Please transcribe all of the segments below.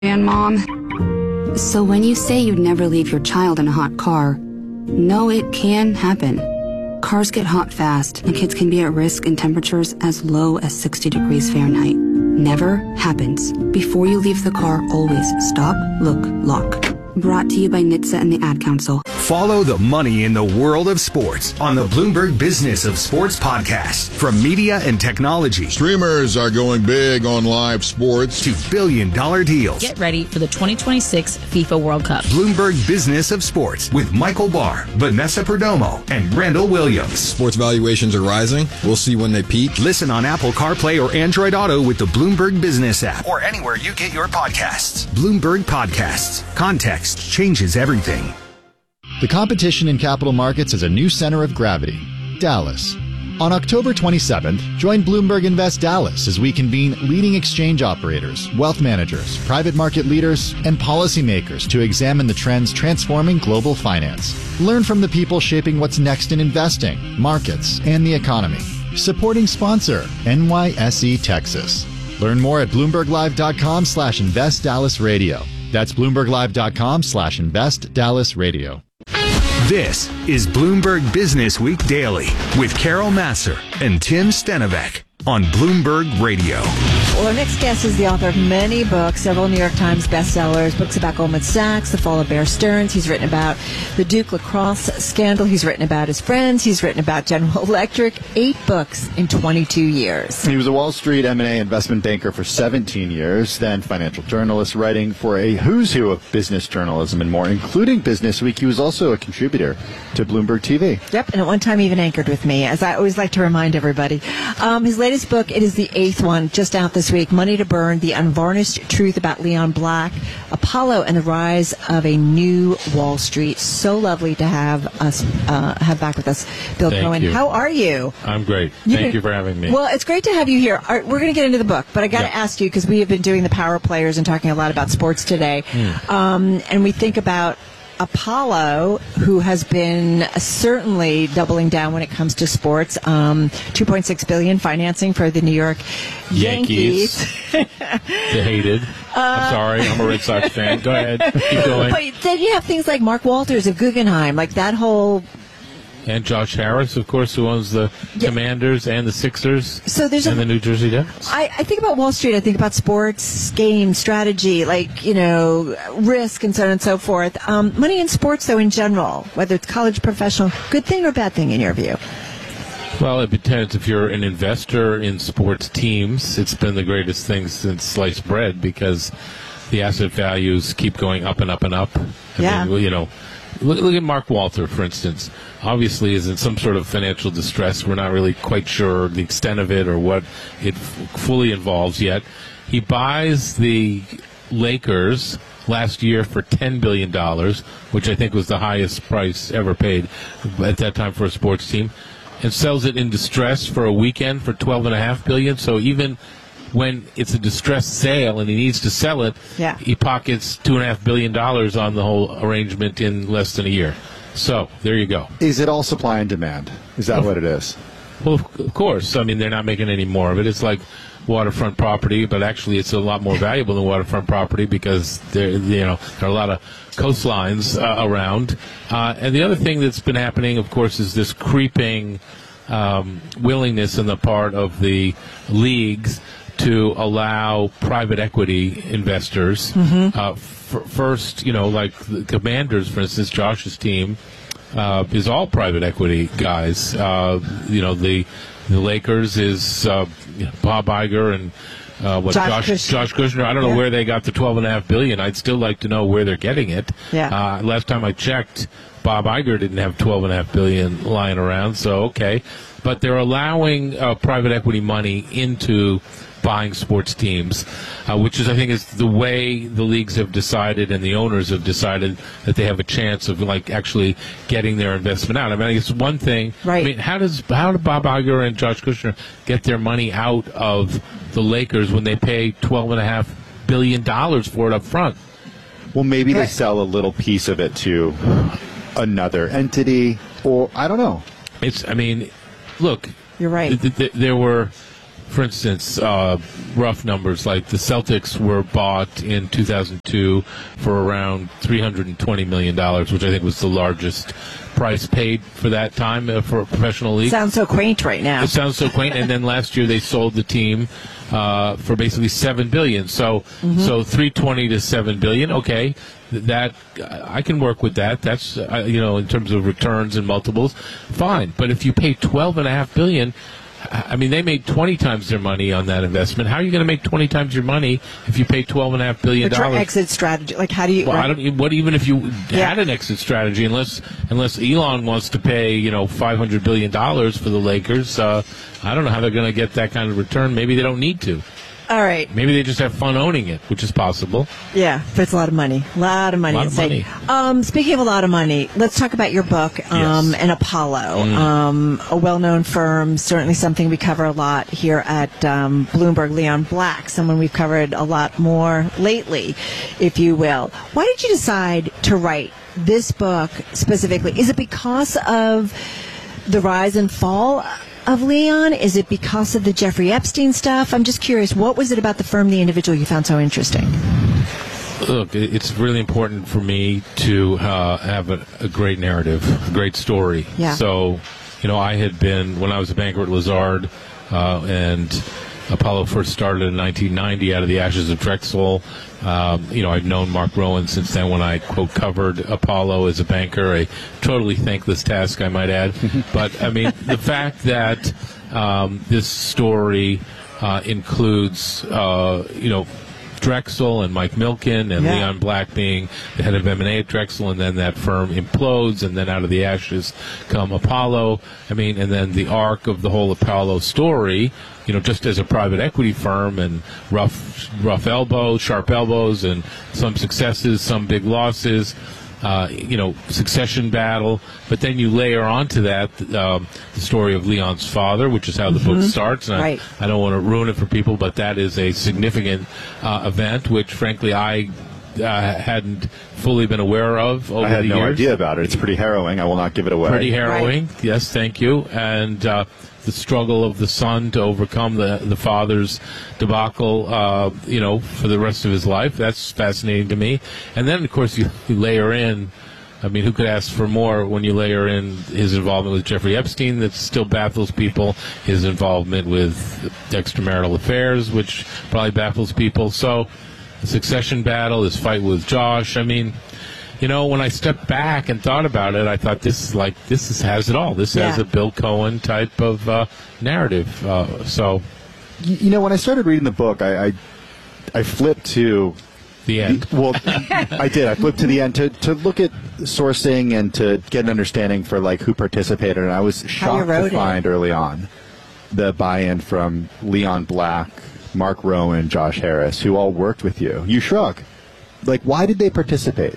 And Mom. So when you say you'd never leave your child in a hot car, no, it can happen. Cars get hot fast, and kids can be at risk in temperatures as low as 60 degrees Fahrenheit. Never happens. Before you leave the car, always stop, look, lock. Brought to you by NHTSA and the Ad Council. Follow the money in the world of sports on the Bloomberg Business of Sports podcast. From media and technology. Streamers are going big on live sports. To billion-dollar deals. Get ready for the 2026 FIFA World Cup. Bloomberg Business of Sports with Michael Barr, Vanessa Perdomo, and Randall Williams. Sports valuations are rising. We'll see when they peak. Listen on Apple CarPlay or Android Auto with the Bloomberg Business app. Or anywhere you get your podcasts. Bloomberg Podcasts. Context changes everything. The competition in capital markets is a new center of gravity, Dallas. On October 27th, join Bloomberg Invest Dallas as we convene leading exchange operators, wealth managers, private market leaders, and policymakers to examine the trends transforming global finance. Learn from the people shaping what's next in investing, markets, and the economy. Supporting sponsor, NYSE Texas. Learn more at BloombergLive.com/InvestDallasRadio. That's BloombergLive.com/InvestDallasRadio. This is Bloomberg Business Week Daily with Carol Massar and Tim Stenovec on Bloomberg Radio. Well, our next guest is the author of many books, several New York Times bestsellers, books about Goldman Sachs, the fall of Bear Stearns. He's written about the Duke lacrosse scandal. He's written about his friends. He's written about General Electric. 8 books in 22 years. He was a Wall Street M&A investment banker for 17 years, then financial journalist, writing for a who's who of business journalism and more, including Business Week. He was also a contributor to Bloomberg TV. Yep, and at one time even anchored with me, as I always like to remind everybody. His latest book, it is the 8th one, just out this week, Money to Burn, The Unvarnished Truth About Leon Black, Apollo, and the Rise of a New Wall Street. So lovely to have back with us, Bill Cohen. You. How are you? I'm great. Thank you for having me. Well, it's great to have you here. We're going to get into the book, but I got to ask you, because we have been doing the power players and talking a lot about sports today, and we think about Apollo, who has been certainly doubling down when it comes to sports. $2.6 billion financing for the New York Yankees. The hated. I'm sorry, I'm a Red Sox fan. Go ahead, keep going. But then you have things like Mark Walters of Guggenheim, like that whole. And Josh Harris, of course, who owns the Commanders and the Sixers and the New Jersey Devils. I think about Wall Street. I think about sports, game, strategy, risk and so on and so forth. Money in sports, though, in general, whether it's college, professional, good thing or bad thing in your view? Well, it depends. If you're an investor in sports teams, it's been the greatest thing since sliced bread because the asset values keep going up and up and up. I mean, look at Mark Walter, for instance. Obviously is in some sort of financial distress. We're not really quite sure the extent of it or what it fully involves yet. He buys the Lakers last year for $10 billion, which I think was the highest price ever paid at that time for a sports team, and sells it in distress for a weekend for $12.5 billion. So even when it's a distressed sale and he needs to sell it, he pockets $2.5 billion on the whole arrangement in less than a year. So there you go. Is it all supply and demand? Is that what it is? Well, of course. I mean, they're not making any more of it. It's like waterfront property, but actually it's a lot more valuable than waterfront property because there are a lot of coastlines around. And the other thing that's been happening, of course, is this creeping willingness on the part of the leagues to allow private equity investors. First, like the Commanders, for instance, Josh's team is all private equity guys. The Lakers is Bob Iger and Josh Kushner. I don't know where they got the $12.5 billion. I'd still like to know where they're getting it. Last time I checked, Bob Iger didn't have $12.5 billion lying around. So okay, but they're allowing private equity money into buying sports teams, which is, I think, is the way the leagues have decided and the owners have decided that they have a chance of actually getting their investment out. I mean, it's one thing. Right. I mean, how did Bob Iger and Josh Kushner get their money out of the Lakers when they pay $12.5 billion for it up front? Well, maybe they sell a little piece of it to another entity, or I don't know. Look, you're right. There were for instance, rough numbers, like the Celtics were bought in 2002 for around $320 million, which I think was the largest price paid for that time for a professional league. Sounds so quaint right now. It sounds so quaint. And then last year they sold the team for basically $7 billion. So 320 to $7 billion. Okay, that I can work with that. That's in terms of returns and multiples, fine. But if you pay $12.5 billion. I mean, they made 20 times their money on that investment. How are you going to make 20 times your money if you pay $12.5 billion? But your exit strategy, like how do you? Well, right? I don't. What even if you had an exit strategy? Unless Elon wants to pay $500 billion for the Lakers, I don't know how they're going to get that kind of return. Maybe they don't need to. All right. Maybe they just have fun owning it, which is possible. Yeah, but it's a lot of money. A lot of money at stake. Speaking of a lot of money, let's talk about your book, Yes. and Apollo, a well-known firm, certainly something we cover a lot here at Bloomberg. Leon Black, someone we've covered a lot more lately, if you will. Why did you decide to write this book specifically? Is it because of the rise and fall of Leon? Is it because of the Jeffrey Epstein stuff? I'm just curious, what was it about the firm, the individual, you found so interesting? Look, it's really important for me to have a great narrative, a great story. Yeah. So, I had been, when I was a banker at Lazard, and Apollo first started in 1990 out of the ashes of Drexel. I've known Mark Rowan since then when I, quote, covered Apollo as a banker, a totally thankless task, I might add. But, I mean, the fact that this story includes, Drexel and Mike Milken and Leon Black being the head of M&A at Drexel, and then that firm implodes, and then out of the ashes come Apollo. I mean, and then the arc of the whole Apollo story, just as a private equity firm, and rough elbows, sharp elbows, and some successes, some big losses. Succession battle, but then you layer onto that the story of Leon's father, which is how the book starts. And I don't want to ruin it for people, but that is a significant event, which frankly I hadn't fully been aware of over the years. I had no idea about it. It's pretty harrowing. I will not give it away. Pretty harrowing. Right. Yes, thank you. And the struggle of the son to overcome the father's debacle, for the rest of his life. That's fascinating to me. And then, of course, you layer in, I mean, who could ask for more when you layer in his involvement with Jeffrey Epstein that still baffles people, his involvement with extramarital affairs, which probably baffles people. So the succession battle, his fight with Josh, I mean, when I stepped back and thought about it, I thought this has it all. This has a Bill Cohen type of narrative. When I started reading the book, I flipped to the end. I did. I flipped to the end to look at sourcing and to get an understanding for who participated, and I was shocked to find early on the buy-in from Leon Black, Mark Rowan, Josh Harris, who all worked with you. You shrug. Why did they participate?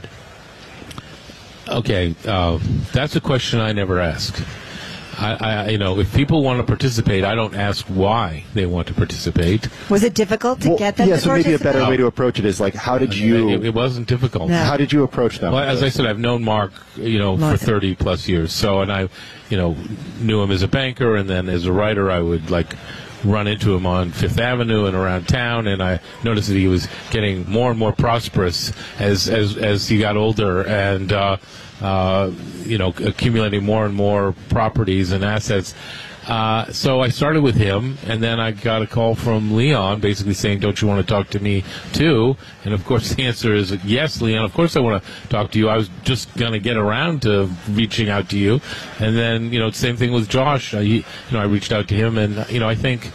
Okay, that's a question I never ask. If people want to participate, I don't ask why they want to participate. Was it difficult to get them to so maybe a better way to approach it is how did you... It wasn't difficult. No. How did you approach them? Well, as I said, I've known Mark, for 30 plus years. So, and I, knew him as a banker, and then as a writer, I would run into him on Fifth Avenue and around town, and I noticed that he was getting more and more prosperous as he got older, and accumulating more and more properties and assets. So I started with him, and then I got a call from Leon basically saying, don't you want to talk to me too? And of course the answer is yes, Leon, of course I want to talk to you. I was just going to get around to reaching out to you. And then, same thing with Josh. I reached out to him, and, I think,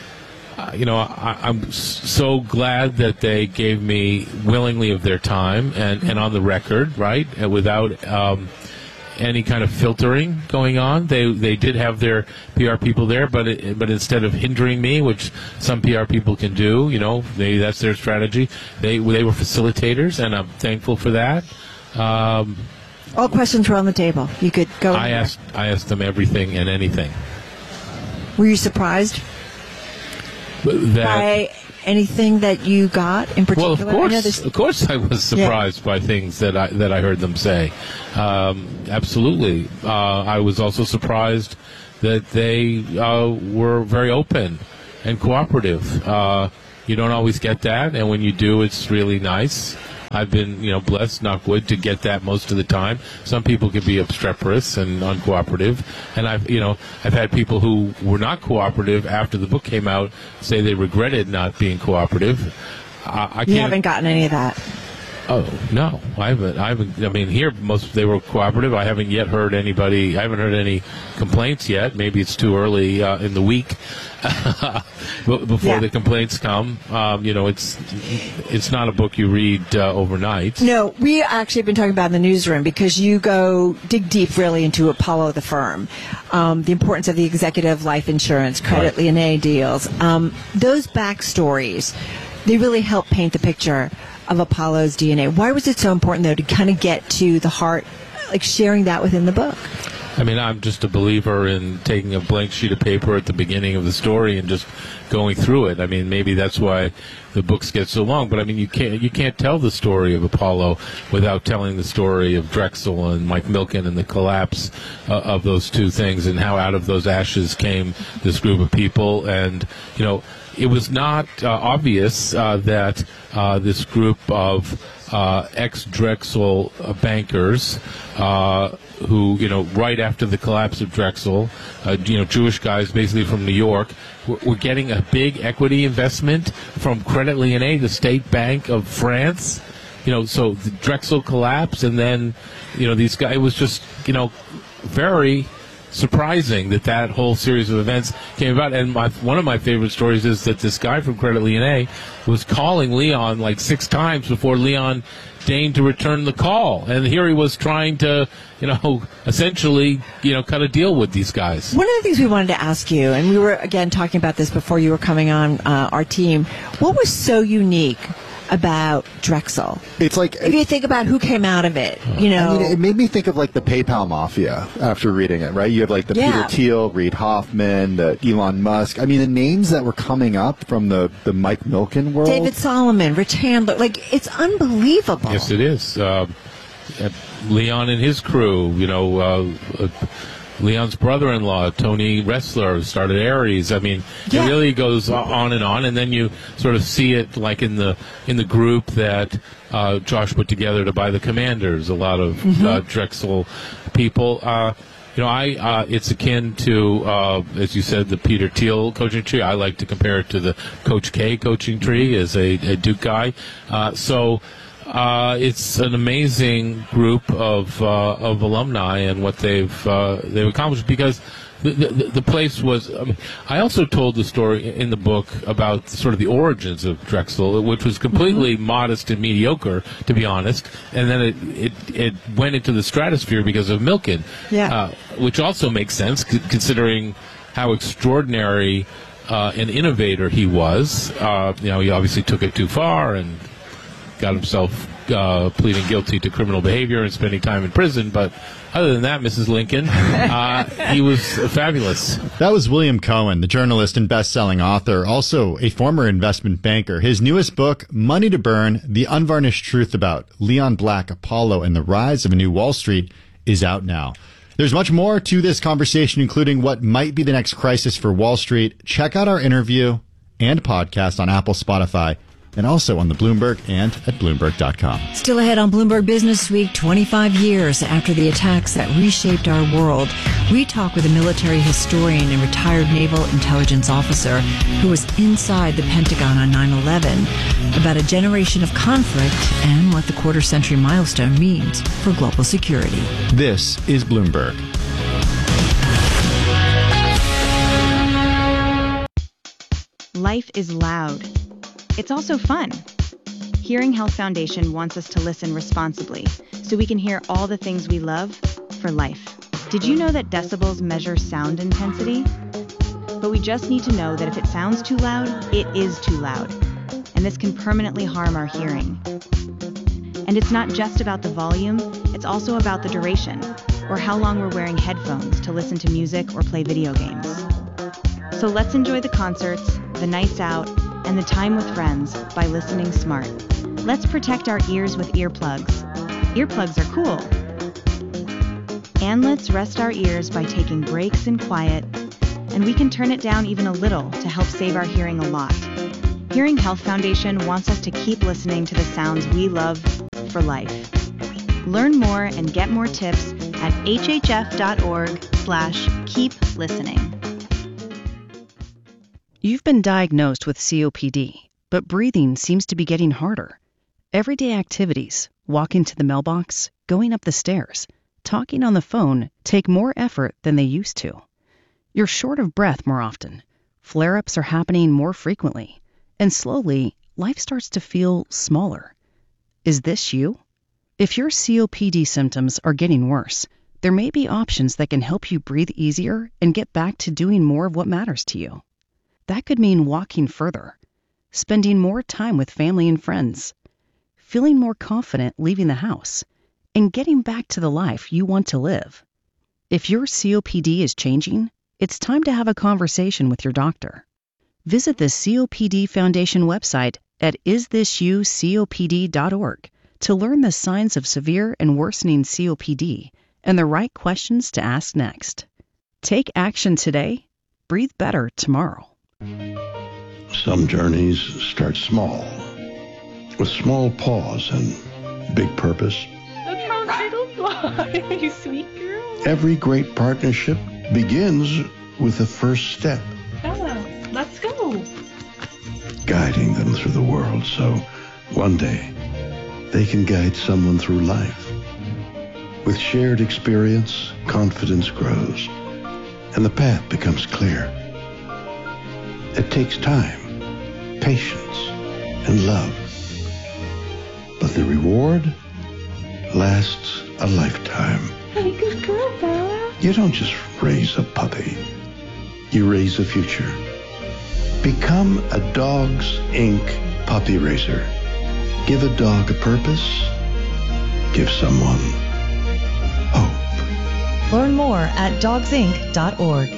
I'm so glad that they gave me willingly of their time and on the record, right, and without any kind of filtering going on. They did have their PR people there, but instead of hindering me, which some PR people can do, that's their strategy. They were facilitators, and I'm thankful for that. All questions were on the table. You could go. I asked them everything and anything. Were you surprised by anything that you got in particular? Well, of course I was surprised by things that I heard them say. Absolutely. I was also surprised that they were very open and cooperative. You don't always get that, and when you do, it's really nice. I've been, blessed, knock wood, to get that most of the time. Some people can be obstreperous and uncooperative, and I've had people who were not cooperative after the book came out say they regretted not being cooperative. You haven't gotten any of that. Oh no, I haven't. I mean, here they were cooperative. I haven't yet heard anybody. I haven't heard any complaints yet. Maybe it's too early in the week. Before the complaints come, it's not a book you read overnight. No, we actually have been talking about in the newsroom because you dig deep really into Apollo the firm, the importance of the executive life insurance, credit Lyonnais deals. Those backstories, they really help paint the picture of Apollo's DNA. Why was it so important, though, to kind of get to the heart, like sharing that within the book? I mean, I'm just a believer in taking a blank sheet of paper at the beginning of the story and just going through it. I mean, maybe that's why the books get so long. But I mean, you can't tell the story of Apollo without telling the story of Drexel and Mike Milken and the collapse of those two things, and how out of those ashes came this group of people. And it was not obvious that this group of ex-Drexel bankers who, right after the collapse of Drexel, Jewish guys basically from New York, were getting a big equity investment from Credit Lyonnais, the state bank of France. So the Drexel collapsed, and then, these guys, it was just, very surprising that whole series of events came about. And one of my favorite stories is that this guy from Credit Lyonnais was calling Leon like 6 times before Leon deigned to return the call. And here he was trying to, essentially, cut a deal with these guys. One of the things we wanted to ask you, and we were, again, talking about this before you were coming on our team, what was so unique about Drexel? It's like, if you think about who came out of it, I mean, it made me think of like the PayPal mafia after reading it, right? You have like the Peter Thiel, Reid Hoffman, the Elon Musk. I mean, the names that were coming up from the Mike Milken world. David Solomon, Rich Handler, like, it's unbelievable. Yes, it is. Leon and his crew, Leon's brother-in-law, Tony Ressler, started Ares. I mean, it really goes on, and then you sort of see it like in the group that Josh put together to buy the Commanders. A lot of Drexel people. It's akin to, as you said, the Peter Thiel coaching tree. I like to compare it to the Coach K coaching tree as a Duke guy. It's an amazing group of alumni and what they've accomplished, because the place was. I also told the story in the book about sort of the origins of Drexel, which was completely modest and mediocre, to be honest, and then it went into the stratosphere because of Milken, which also makes sense considering how extraordinary an innovator he was. He obviously took it too far and got himself pleading guilty to criminal behavior and spending time in prison. But other than that, Mrs. Lincoln, he was fabulous. That was William Cohen, the journalist and best-selling author, also a former investment banker. His newest book, Money to Burn, The Unvarnished Truth About Leon Black, Apollo, and the Rise of a New Wall Street, is out now. There's much more to this conversation, including what might be the next crisis for Wall Street. Check out our interview and podcast on Apple, Spotify, and also on the Bloomberg and at Bloomberg.com. Still ahead on Bloomberg Business Week, 25 years after the attacks that reshaped our world, we talk with a military historian and retired naval intelligence officer who was inside the Pentagon on 9/11 about a generation of conflict and what the quarter-century milestone means for global security. This is Bloomberg. Life is loud. It's also fun. Hearing Health Foundation wants us to listen responsibly so we can hear all the things we love for life. Did you know that decibels measure sound intensity? But we just need to know that if it sounds too loud, it is too loud. And this can permanently harm our hearing. And it's not just about the volume, it's also about the duration, or how long we're wearing headphones to listen to music or play video games. So let's enjoy the concerts, the nights out, and the time with friends by listening smart. Let's protect our ears with earplugs. Earplugs are cool. And let's rest our ears by taking breaks in quiet and we can turn it down even a little to help save our hearing a lot. Hearing Health Foundation wants us to keep listening to the sounds we love for life. Learn more and get more tips at hhf.org/keep listening. You've been diagnosed with COPD, but breathing seems to be getting harder. Everyday activities, walking to the mailbox, going up the stairs, talking on the phone take more effort than they used to. You're short of breath more often. Flare-ups are happening more frequently. And slowly, life starts to feel smaller. Is this you? If your COPD symptoms are getting worse, there may be options that can help you breathe easier and get back to doing more of what matters to you. That could mean walking further, spending more time with family and friends, feeling more confident leaving the house, and getting back to the life you want to live. If your COPD is changing, it's time to have a conversation with your doctor. Visit the COPD Foundation website at isthisyoucopd.org to learn the signs of severe and worsening COPD and the right questions to ask next. Take action today. Breathe better tomorrow. Some journeys start small, with small pause and big purpose. Look how little fly, you sweet girl. Every great partnership begins with the first step. Bella, let's go. Guiding them through the world so one day they can guide someone through life. With shared experience, confidence grows, and the path becomes clear. It takes time, patience, and love. But the reward lasts a lifetime. Hey, good girl, Bella. You don't just raise a puppy. You raise a future. Become a Dogs Inc. puppy raiser. Give a dog a purpose. Give someone hope. Learn more at dogsinc.org.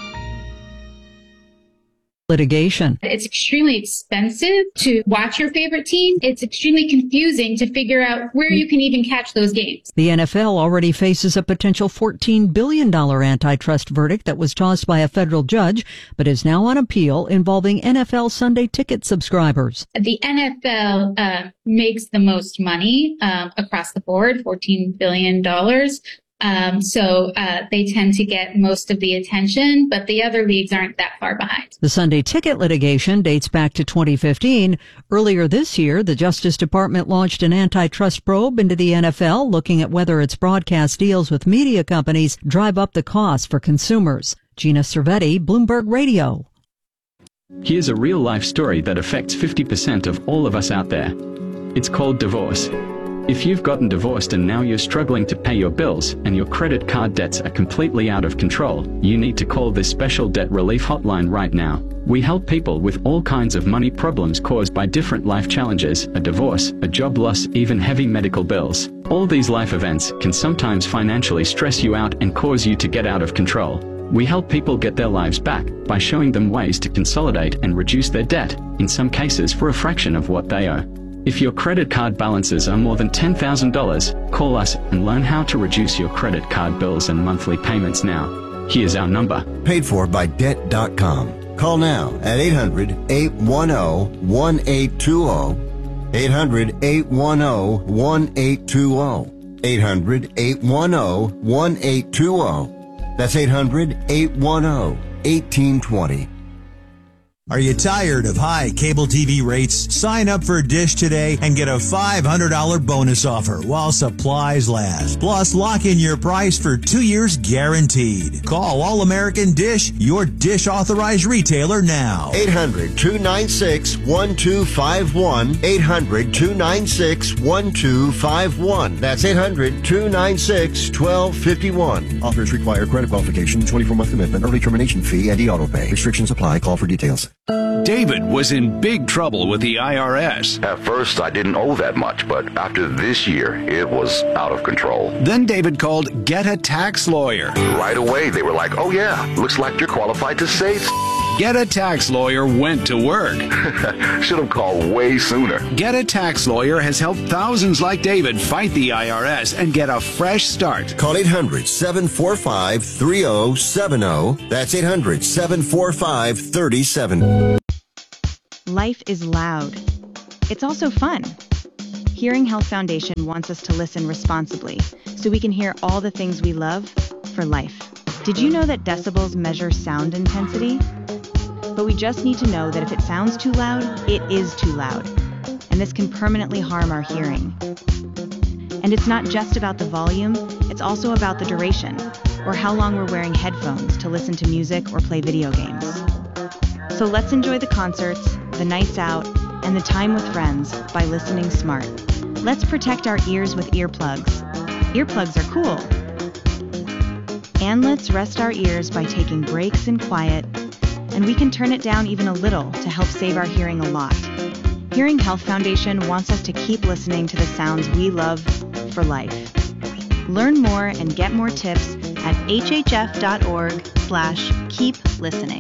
Litigation. It's extremely expensive to watch your favorite team. It's extremely confusing to figure out where you can even catch those games. The NFL already faces a potential $14 billion antitrust verdict that was tossed by a federal judge, but is now on appeal involving NFL Sunday ticket subscribers. The NFL makes the most money across the board, $14 billion. So they tend to get most of the attention, but the other leagues aren't that far behind. The Sunday ticket litigation dates back to 2015. Earlier this year, the Justice Department launched an antitrust probe into the NFL, looking at whether its broadcast deals with media companies drive up the cost for consumers. Gina Cervetti, Bloomberg Radio. Here's a real-life story that affects 50% of all of us out there. It's called divorce. If you've gotten divorced and now you're struggling to pay your bills and your credit card debts are completely out of control, you need to call this special debt relief hotline right now. We help people with all kinds of money problems caused by different life challenges, a divorce, a job loss, even heavy medical bills. All these life events can sometimes financially stress you out and cause you to get out of control. We help people get their lives back by showing them ways to consolidate and reduce their debt, in some cases for a fraction of what they owe. If your credit card balances are more than $10,000, call us and learn how to reduce your credit card bills and monthly payments now. Here's our number. Paid for by Debt.com. Call now at 800-810-1820. 800-810-1820. 800-810-1820. That's 800-810-1820. Are you tired of high cable TV rates? Sign up for Dish today and get a $500 bonus offer while supplies last. Plus, lock in your price for 2 years guaranteed. Call All American Dish, your Dish authorized retailer now. 800-296-1251. 800-296-1251. That's 800-296-1251. Offers require credit qualification, 24-month commitment, early termination fee, and e-auto pay. Restrictions apply. Call for details. David was in big trouble with the IRS. At first, I didn't owe that much, but after this year, it was out of control. Then David called Get a Tax Lawyer. Right away, they were like, oh yeah, looks like you're qualified to save. Get a Tax Lawyer went to work. Should have called way sooner. Get a Tax Lawyer has helped thousands like David fight the IRS and get a fresh start. Call 800-745-3070. That's 800-745-3070. Life is loud. It's also fun. Hearing Health Foundation wants us to listen responsibly so we can hear all the things we love for life. Did you know that decibels measure sound intensity? But we just need to know that if it sounds too loud, it is too loud. And this can permanently harm our hearing. And it's not just about the volume, it's also about the duration, or how long we're wearing headphones to listen to music or play video games. So let's enjoy the concerts, the nights out, and the time with friends by listening smart. Let's protect our ears with earplugs. Earplugs are cool. And let's rest our ears by taking breaks in quiet, and we can turn it down even a little to help save our hearing a lot. Hearing Health Foundation wants us to keep listening to the sounds we love for life. Learn more and get more tips at hhf.org/keep-listening.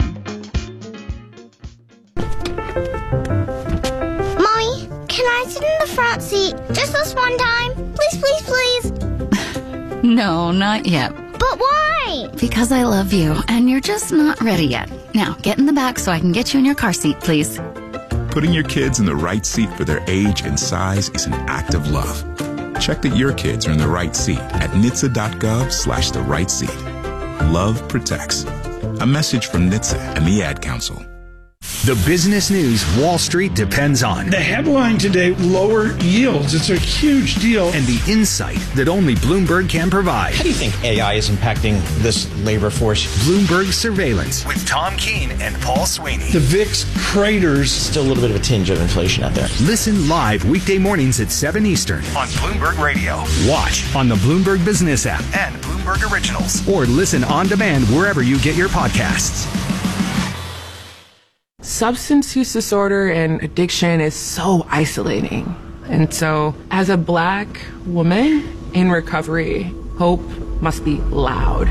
Mommy, can I sit in the front seat just this one time? Please, please, please. No, not yet. But why? Because I love you, and you're just not ready yet. Now, get in the back so I can get you in your car seat, please. Putting your kids in the right seat for their age and size is an act of love. Check that your kids are in the right seat at NHTSA.gov/the right seat. Love protects. A message from NHTSA and the Ad Council. The business news Wall Street depends on. The headline today, lower yields. It's a huge deal. And the insight that only Bloomberg can provide. How do you think AI is impacting this labor force? Bloomberg Surveillance with Tom Keene and Paul Sweeney. The VIX craters. Still a little bit of a tinge of inflation out there. Listen live weekday mornings at 7 Eastern on Bloomberg Radio. Watch on the Bloomberg Business app and Bloomberg Originals. Or listen on demand wherever you get your podcasts. Substance use disorder and addiction is so isolating. And so, as a Black woman in recovery, hope must be loud.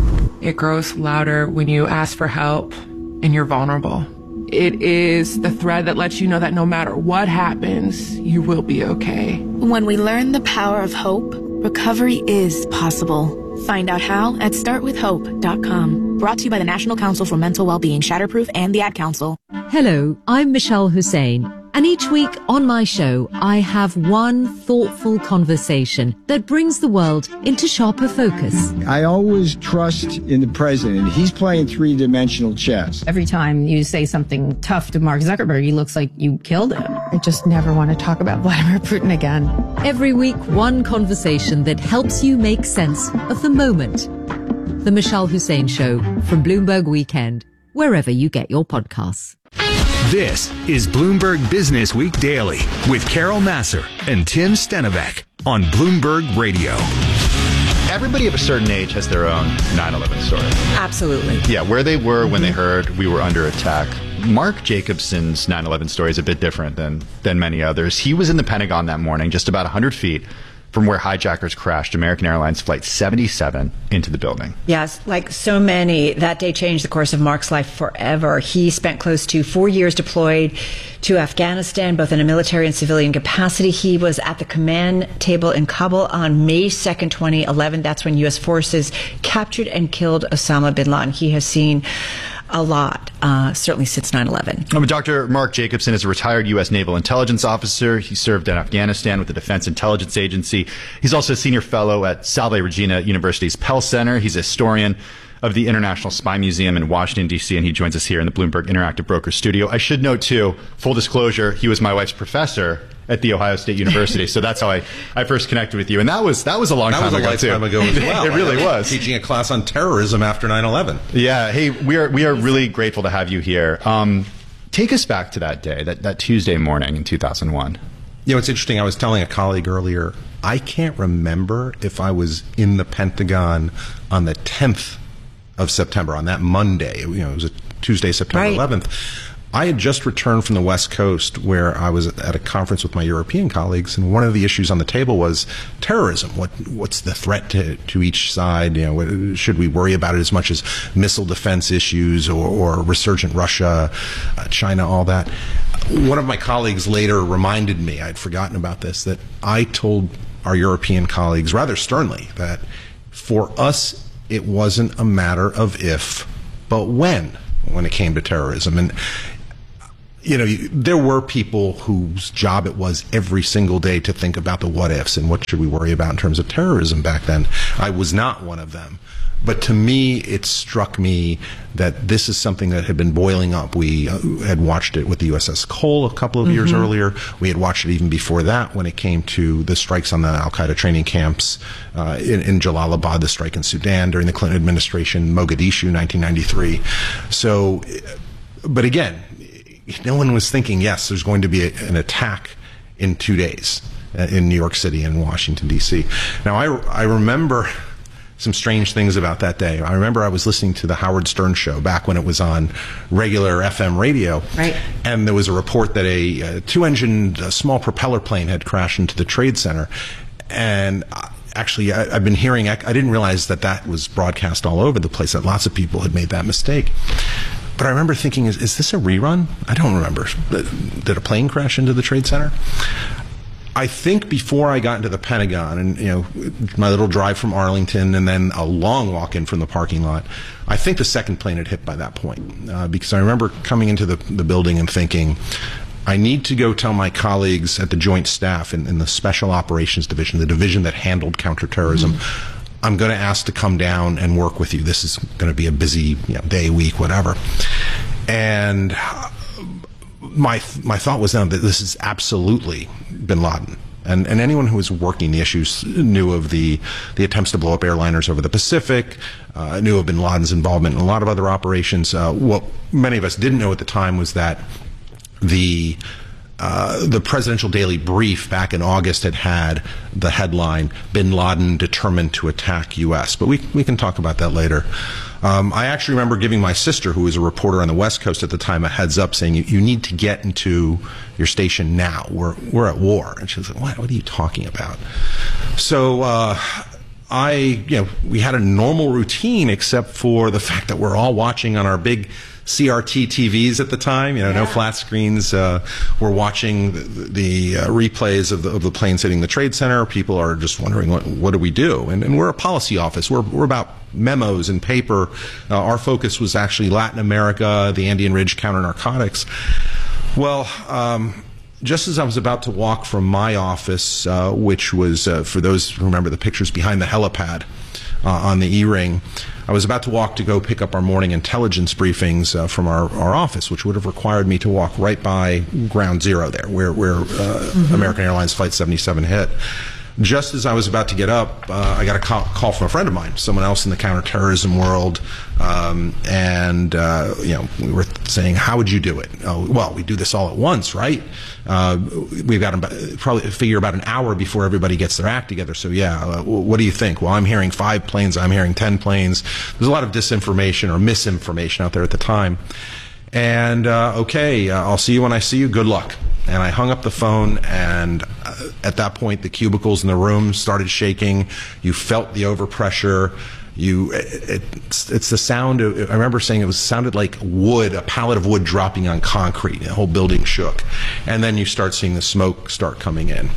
It grows louder when you ask for help and you're vulnerable. It is the thread that lets you know that no matter what happens, you will be okay. When we learn the power of hope, recovery is possible. Find out how at startwithhope.com. Brought to you by the National Council for Mental Wellbeing, Shatterproof, and the Ad Council. Hello, I'm Michelle Hussein, and each week on my show, I have one thoughtful conversation that brings the world into sharper focus. I always trust in the president. He's playing three-dimensional chess. Every time you say something tough to Mark Zuckerberg, he looks like you killed him. I just never want to talk about Vladimir Putin again. Every week, one conversation that helps you make sense of the moment. The Michelle Hussein Show from Bloomberg Weekend, wherever you get your podcasts. This is Bloomberg Business Week Daily with Carol Massar and Tim Stenovec on Bloomberg Radio. Everybody of a certain age has their own 9/11 story. Absolutely. Yeah, where they were when they heard we were under attack. Mark Jacobson's 9/11 story is a bit different than many others. He was in the Pentagon that morning, just about 100 feet from where hijackers crashed American Airlines Flight 77 into the building. Yes, like so many, that day changed the course of Mark's life forever. He spent close to 4 years deployed to Afghanistan, both in a military and civilian capacity. He was at the command table in Kabul on May 2nd, 2011. That's when U.S. forces captured and killed Osama bin Laden. He has seen a lot, certainly since 9/11. Dr. Mark Jacobson is a retired U.S. Naval Intelligence Officer. He served in Afghanistan with the Defense Intelligence Agency. He's also a senior fellow at Salve Regina University's Pell Center. He's a historian of the International Spy Museum in Washington, D.C., and he joins us here in the Bloomberg Interactive Brokers studio. I should note, too, full disclosure, he was my wife's professor at The Ohio State University, so that's how I first connected with you. And that was a long time ago, too. That was a lifetime ago as well. It really was. Teaching a class on terrorism after 9/11. Yeah. Hey, we are really grateful to have you here. Take us back to that day, that Tuesday morning in 2001. You know, it's interesting. I was telling a colleague earlier, I can't remember if I was in the Pentagon on the 10th of September, on that Monday. You know, it was a Tuesday, September 11th. I had just returned from the West Coast where I was at a conference with my European colleagues, and one of the issues on the table was terrorism. What's the threat to each side? Should we worry about it as much as missile defense issues or resurgent Russia, China, all that? One of my colleagues later reminded me, I'd forgotten about this, that I told our European colleagues rather sternly that for us it wasn't a matter of if, but when it came to terrorism. And there were people whose job it was every single day to think about the what ifs and what should we worry about in terms of terrorism back then. I was not one of them. But to me, it struck me that this is something that had been boiling up. We had watched it with the USS Cole a couple of years earlier. We had watched it even before that when it came to the strikes on the al-Qaeda training camps in Jalalabad, the strike in Sudan during the Clinton administration, Mogadishu, 1993. So, but again, no one was thinking, yes, there's going to be an attack in 2 days in New York City and Washington, D.C. Now, I remember some strange things about that day. I remember I was listening to the Howard Stern show back when it was on regular FM radio. Right. And there was a report that a two-engined small propeller plane had crashed into the Trade Center. And actually, I've been hearing, I didn't realize that was broadcast all over the place, that lots of people had made that mistake. But I remember thinking, is this a rerun? I don't remember. Did a plane crash into the Trade Center? I think before I got into the Pentagon and, my little drive from Arlington and then a long walk in from the parking lot, I think the second plane had hit by that point. Because I remember coming into the building and thinking, I need to go tell my colleagues at the Joint Staff in the Special Operations Division, the division that handled counterterrorism, I'm going to ask to come down and work with you. This is going to be a busy day, week, whatever. And my thought was now that this is absolutely bin Laden. And anyone who was working the issues knew of the attempts to blow up airliners over the Pacific, knew of bin Laden's involvement in a lot of other operations. What many of us didn't know at the time was that the Presidential Daily Brief back in August had the headline, Bin Laden determined to attack U.S. But we can talk about that later. I actually remember giving my sister, who was a reporter on the West Coast at the time, a heads up saying, you need to get into your station now. We're at war. And she was like, what are you talking about? So we had a normal routine except for the fact that we're all watching on our big CRT TVs at the time, no flat screens. We're watching the replays of the planes hitting the Trade Center. People are just wondering, what do we do? And we're a policy office. We're about memos and paper. Our focus was actually Latin America, the Andean Ridge, counter-narcotics. Well, just as I was about to walk from my office, which was, for those who remember the pictures, behind the helipad on the E-ring, I was about to walk to go pick up our morning intelligence briefings from our office, which would have required me to walk right by Ground Zero there, where American Airlines Flight 77 hit. Just as I was about to get up, I got a call from a friend of mine, someone else in the counterterrorism world, and we were saying, how would you do it? Oh, well, we do this all at once, right? We've got probably figure about an hour before everybody gets their act together. So what do you think? Well, I'm hearing 5 planes. I'm hearing 10 planes. There's a lot of disinformation or misinformation out there at the time. And okay, I'll see you when I see you. Good luck. And I hung up the phone, and at that point, the cubicles in the room started shaking. You felt the overpressure. It's the sound of, I remember saying it sounded like wood, a pallet of wood dropping on concrete. The whole building shook. And then you start seeing the smoke start coming in.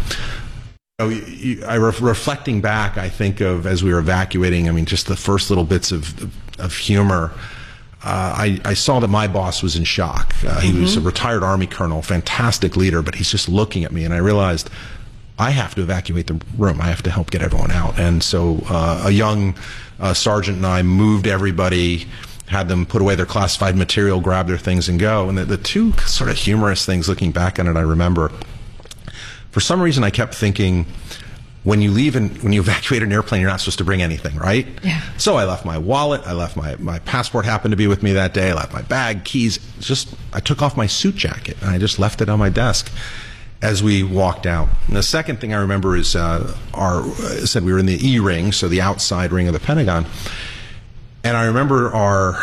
Reflecting back, I think of, as we were evacuating, just the first little bits of humor. I saw that my boss was in shock. He was a retired Army colonel, fantastic leader, but he's just looking at me, and I realized I have to evacuate the room. I have to help get everyone out. And so a young sergeant and I moved everybody, had them put away their classified material, grab their things, and go. And the two sort of humorous things looking back on it, I remember, for some reason I kept thinking, when you leave and when you evacuate an airplane, you're not supposed to bring anything, right? Yeah. So I left my wallet. I left my passport happened to be with me that day. I left my bag, keys. I took off my suit jacket and I just left it on my desk as we walked out. And the second thing I remember is said we were in the E-ring, so the outside ring of the Pentagon. And I remember our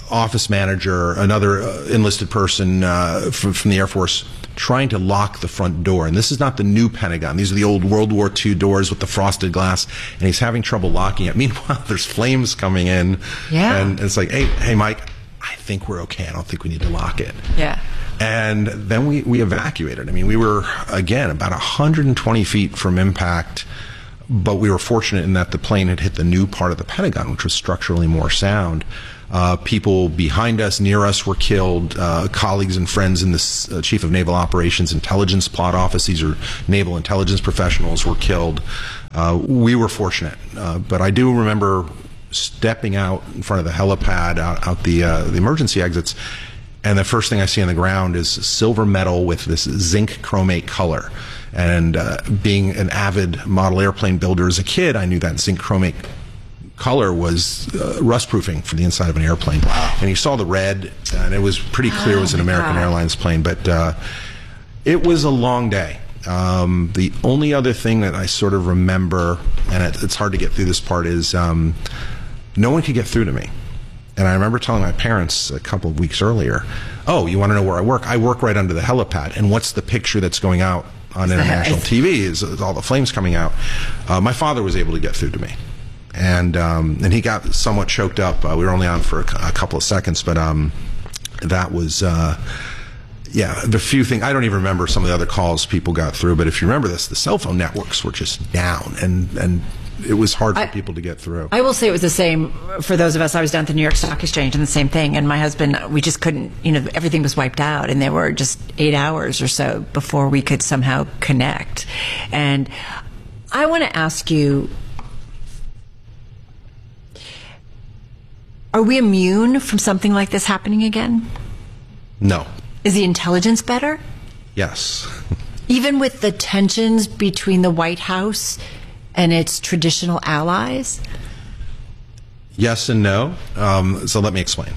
office manager, another enlisted person from the Air Force, trying to lock the front door. And this is not the new Pentagon. These are the old World War II doors with the frosted glass. And he's having trouble locking it. Meanwhile, there's flames coming in. Yeah. And it's like, hey, Mike, I think we're okay. I don't think we need to lock it. Yeah. And then we evacuated. I mean, we were, again, about 120 feet from impact. But we were fortunate in that the plane had hit the new part of the Pentagon, which was structurally more sound. People behind us, near us, were killed. Colleagues and friends in the Chief of Naval Operations Intelligence Plot Office, these are naval intelligence professionals, were killed. We were fortunate. But I do remember stepping out in front of the helipad, out the emergency exits, and the first thing I see on the ground is silver metal with this zinc chromate color. And being an avid model airplane builder as a kid, I knew that zinc chromate color was rust-proofing for the inside of an airplane. Wow. And you saw the red, and it was pretty clear it was an American Airlines plane. But it was a long day. The only other thing that I sort of remember, and it's hard to get through this part, is no one could get through to me. And I remember telling my parents a couple of weeks earlier, oh, you want to know where I work? I work right under the helipad. And what's the picture that's going out on international TV is all the flames coming out. My father was able to get through to me. And he got somewhat choked up. We were only on for a couple of seconds, but that was, the few things. I don't even remember some of the other calls people got through, but if you remember this, the cell phone networks were just down, and it was hard for people to get through. I will say it was the same for those of us. I was down at the New York Stock Exchange, and the same thing. And my husband, we just couldn't, everything was wiped out, and there were just 8 hours or so before we could somehow connect. And I want to ask you, are we immune from something like this happening again? No. Is the intelligence better? Yes. Even with the tensions between the White House and its traditional allies? Yes and no. So let me explain.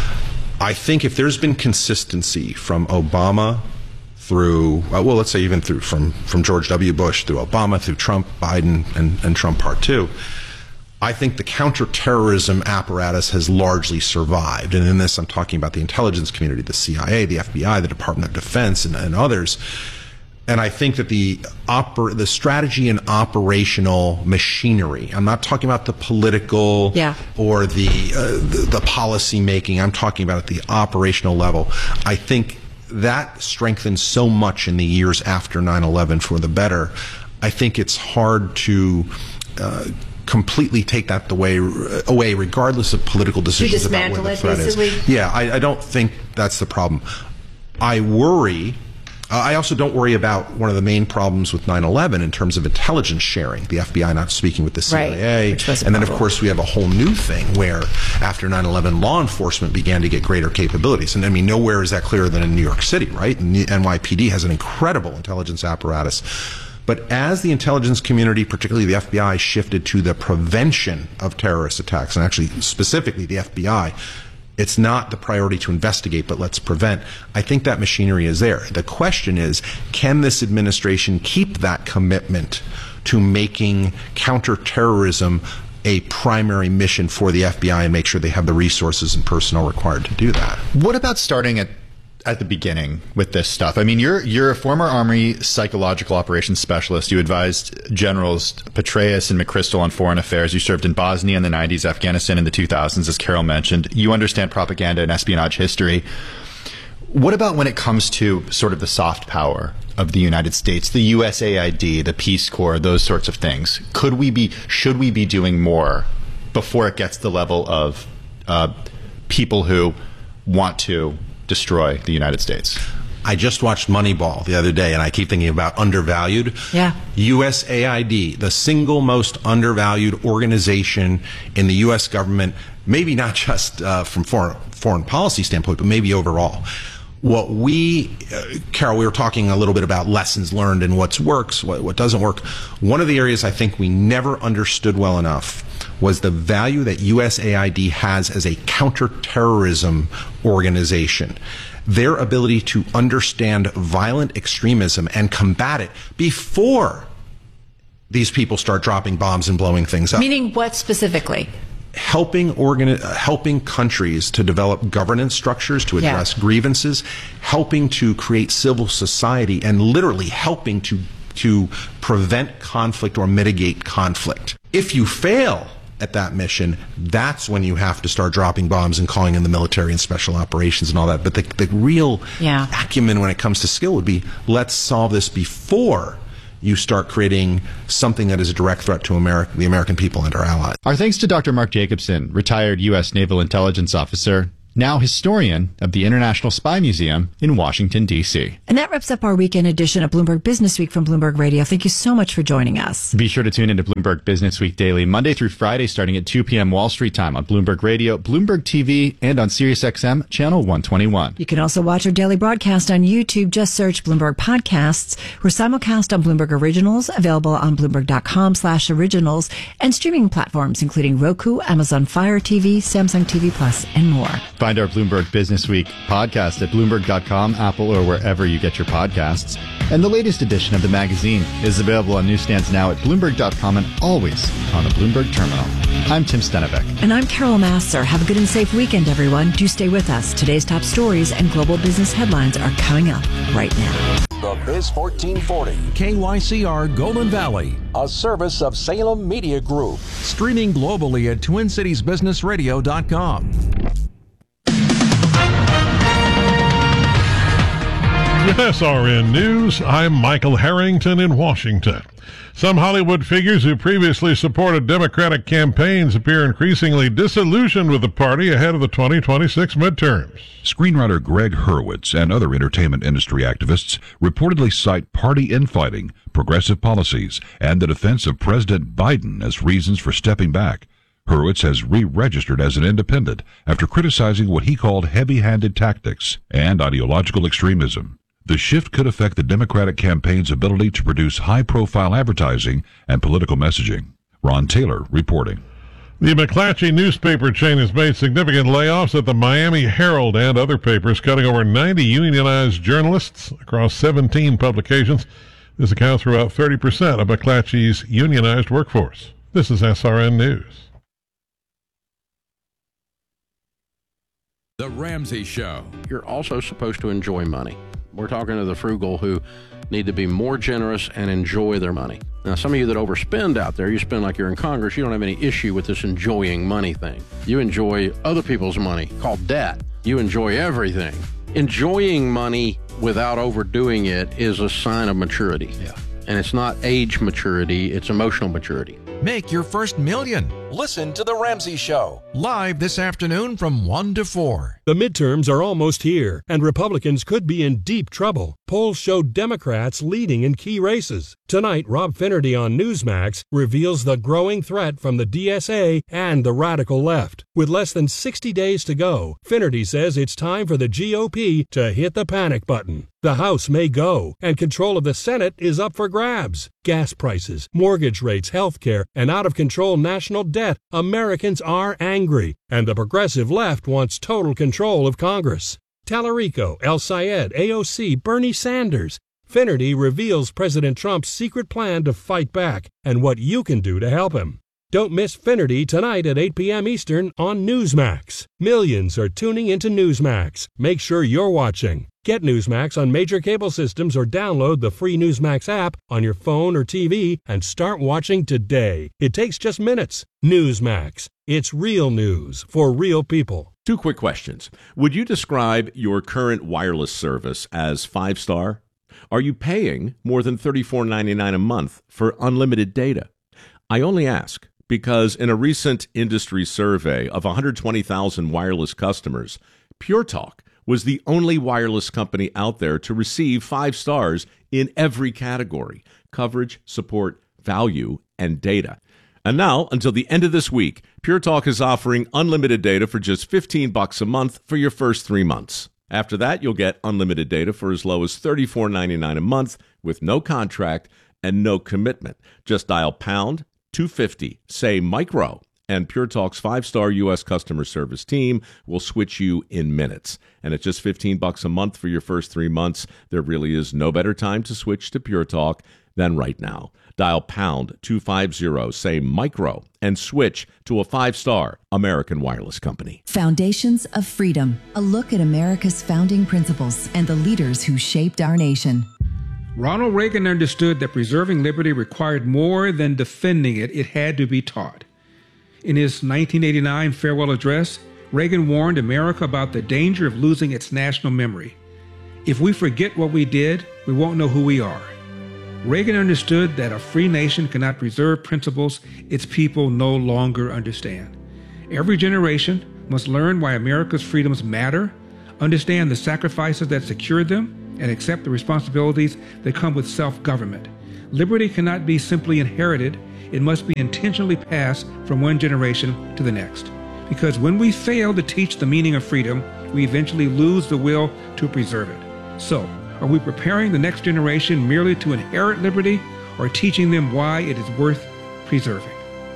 I think if there's been consistency from Obama through, let's say even through from George W. Bush through Obama, through Trump, Biden, and Trump Part 2, I think the counterterrorism apparatus has largely survived. And in this, I'm talking about the intelligence community, the CIA, the FBI, the Department of Defense, and others. And I think that the strategy and operational machinery, I'm not talking about the political or the policy making, I'm talking about at the operational level. I think that strengthened so much in the years after 9/11 for the better. I think it's hard to completely take that away regardless of political decisions about where the threat is. Yeah, I don't think that's the problem. I worry. I also don't worry about one of the main problems with 9/11 in terms of intelligence sharing, the FBI not speaking with the CIA. Right, and then, of course, we have a whole new thing where after 9/11, law enforcement began to get greater capabilities. And I mean, nowhere is that clearer than in New York City, right? And the NYPD has an incredible intelligence apparatus. But as the intelligence community, particularly the FBI, shifted to the prevention of terrorist attacks, and actually specifically the FBI, it's not the priority to investigate, but let's prevent. I think that machinery is there. The question is, can this administration keep that commitment to making counterterrorism a primary mission for the FBI and make sure they have the resources and personnel required to do that? What about starting at the beginning with this stuff? I mean, you're a former Army psychological operations specialist. You advised Generals Petraeus and McChrystal on foreign affairs. You served in Bosnia in the 90s, Afghanistan in the 2000s, as Carol mentioned. You understand propaganda and espionage history. What about when it comes to sort of the soft power of the United States, the USAID, the Peace Corps, those sorts of things? Should we be doing more before it gets to the level of people who want to destroy the United States? I just watched Moneyball the other day, and I keep thinking about undervalued. Yeah. USAID, the single most undervalued organization in the U.S. government, maybe not just from foreign policy standpoint, but maybe overall. What Carol, we were talking a little bit about lessons learned and what works, what doesn't work. One of the areas I think we never understood well enough was the value that USAID has as a counterterrorism organization. Their ability to understand violent extremism and combat it before these people start dropping bombs and blowing things up. Meaning what specifically? helping countries to develop governance structures to address grievances, helping to create civil society, and literally helping to prevent conflict or mitigate conflict. If you fail at that mission, that's when you have to start dropping bombs and calling in the military and special operations and all that. But the real acumen when it comes to skill would be, let's solve this before you start creating something that is a direct threat to the American people and our allies. Our thanks to Dr. Mark Jacobson, retired U.S. Naval Intelligence Officer, now historian of the International Spy Museum in Washington, D.C. And that wraps up our weekend edition of Bloomberg Business Week from Bloomberg Radio. Thank you so much for joining us. Be sure to tune into Bloomberg Business Week daily, Monday through Friday, starting at 2 p.m. Wall Street time on Bloomberg Radio, Bloomberg TV, and on SiriusXM Channel 121. You can also watch our daily broadcast on YouTube. Just search Bloomberg Podcasts. We're simulcast on Bloomberg Originals, available on Bloomberg.com/originals, and streaming platforms including Roku, Amazon Fire TV, Samsung TV Plus, and more. Find our Bloomberg Business Week podcast at Bloomberg.com, Apple, or wherever you get your podcasts. And the latest edition of the magazine is available on newsstands now at Bloomberg.com and always on the Bloomberg Terminal. I'm Tim Stenevec. And I'm Carol Masser. Have a good and safe weekend, everyone. Do stay with us. Today's top stories and global business headlines are coming up right now. The Biz 1440. KYCR Golden Valley. A service of Salem Media Group. Streaming globally at TwinCitiesBusinessRadio.com. With SRN News, I'm Michael Harrington in Washington. Some Hollywood figures who previously supported Democratic campaigns appear increasingly disillusioned with the party ahead of the 2026 midterms. Screenwriter Greg Hurwitz and other entertainment industry activists reportedly cite party infighting, progressive policies, and the defense of President Biden as reasons for stepping back. Hurwitz has re-registered as an independent after criticizing what he called heavy-handed tactics and ideological extremism. The shift could affect the Democratic campaign's ability to produce high-profile advertising and political messaging. Ron Taylor reporting. The McClatchy newspaper chain has made significant layoffs at the Miami Herald and other papers, cutting over 90 unionized journalists across 17 publications. This accounts for about 30% of McClatchy's unionized workforce. This is SRN News. The Ramsey Show. You're also supposed to enjoy money. We're talking to the frugal who need to be more generous and enjoy their money. Now, some of you that overspend out there, you spend like you're in Congress, you don't have any issue with this enjoying money thing. You enjoy other people's money, called debt. You enjoy everything. Enjoying money without overdoing it is a sign of maturity. Yeah. And it's not age maturity, it's emotional maturity. Make your first million. Listen to The Ramsey Show. Live this afternoon from 1 to 4. The midterms are almost here, and Republicans could be in deep trouble. Polls show Democrats leading in key races. Tonight, Rob Finnerty on Newsmax reveals the growing threat from the DSA and the radical left. With less than 60 days to go, Finnerty says it's time for the GOP to hit the panic button. The House may go, and control of the Senate is up for grabs. Gas prices, mortgage rates, health care, and out-of-control national debt. Americans are angry, and the progressive left wants total control of Congress. Tallarico, El Sayed, AOC, Bernie Sanders. Finnerty reveals President Trump's secret plan to fight back and what you can do to help him. Don't miss Finnerty tonight at 8 p.m. Eastern on Newsmax. Millions are tuning into Newsmax. Make sure you're watching. Get Newsmax on major cable systems or download the free Newsmax app on your phone or TV and start watching today. It takes just minutes. Newsmax. It's real news for real people. 2 quick questions. Would you describe your current wireless service as 5-star? Are you paying more than $34.99 a month for unlimited data? I only ask because in a recent industry survey of 120,000 wireless customers, Pure Talk was the only wireless company out there to receive 5 stars in every category: coverage, support, value, and data. And now, until the end of this week, Pure Talk is offering unlimited data for just $15 a month for your first 3 months. After that, you'll get unlimited data for as low as $34.99 a month with no contract and no commitment. Just dial pound 250, say micro, And Pure Talk's 5-star U.S. customer service team will switch you in minutes. And at just $15 a month for your first 3 months, there really is no better time to switch to Pure Talk than right now. Dial pound 250, say micro, and switch to a 5-star American Wireless company. Foundations of Freedom, a look at America's founding principles and the leaders who shaped our nation. Ronald Reagan understood that preserving liberty required more than defending it. It had to be taught. In his 1989 farewell address, Reagan warned America about the danger of losing its national memory. If we forget what we did, we won't know who we are. Reagan understood that a free nation cannot preserve principles its people no longer understand. Every generation must learn why America's freedoms matter, understand the sacrifices that secured them, and accept the responsibilities that come with self-government. Liberty cannot be simply inherited. It must be intentionally passed from one generation to the next. Because when we fail to teach the meaning of freedom, we eventually lose the will to preserve it. So, are we preparing the next generation merely to inherit liberty, or teaching them why it is worth preserving?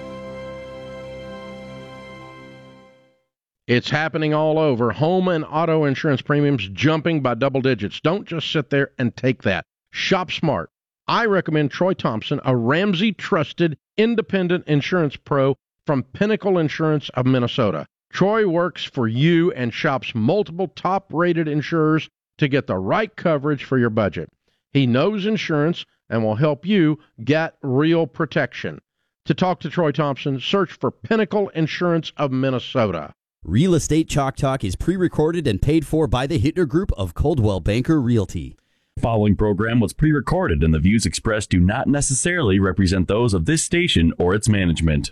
It's happening all over. Home and auto insurance premiums jumping by double digits. Don't just sit there and take that. Shop smart. I recommend Troy Thompson, a Ramsey-trusted independent insurance pro from Pinnacle Insurance of Minnesota. Troy works for you and shops multiple top-rated insurers to get the right coverage for your budget. He knows insurance and will help you get real protection. To talk to Troy Thompson, search for Pinnacle Insurance of Minnesota. Real Estate Chalk Talk is pre-recorded and paid for by the Hittner Group of Coldwell Banker Realty. The following program was pre-recorded, and the views expressed do not necessarily represent those of this station or its management.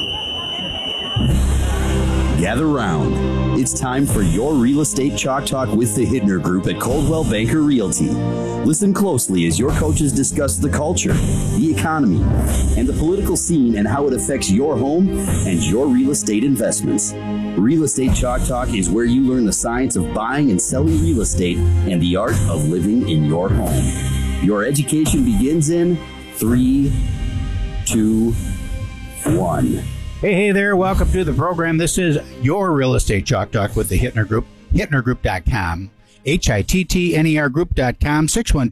Gather round. It's time for your Real Estate Chalk Talk with the Hittner Group at Coldwell Banker Realty. Listen closely as your coaches discuss the culture, the economy, and the political scene and how it affects your home and your real estate investments. Real Estate Chalk Talk is where you learn the science of buying and selling real estate and the art of living in your home. Your education begins in 3, 2, 1. Hey there. Welcome to the program. This is your Real Estate Chalk Talk with the Hittner Group, hittnergroup.com, HITTNER Group.com,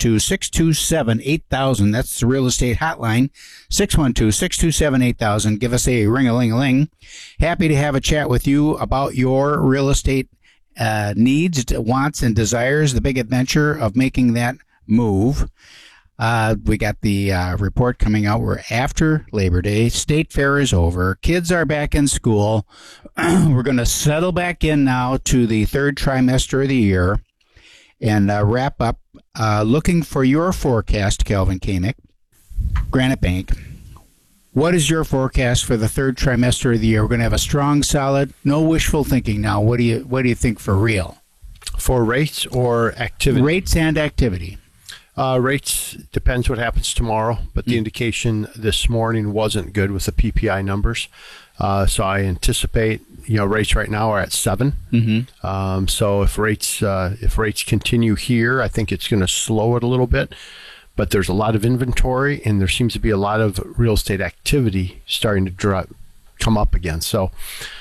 612-627-8000. That's the real estate hotline, 612-627-8000. Give us a ring-a-ling-a-ling. Happy to have a chat with you about your real estate needs, wants, and desires, the big adventure of making that move. We got the report coming out. We're after Labor Day. State fair is over. Kids are back in school. We're going to settle back in now to the third trimester of the year and wrap up. Looking for your forecast, Calvin Koenig, Granite Bank. What is your forecast for the third trimester of the year? We're going to have a strong, solid, no wishful thinking now. What do you think for real? For rates or activity? Rates and activity. Rates depends what happens tomorrow, but the indication this morning wasn't good with the PPI numbers. So I anticipate, rates right now are at 7. Mm-hmm. So if rates continue here, I think it's going to slow it a little bit. But there's a lot of inventory, and there seems to be a lot of real estate activity starting to come up again. So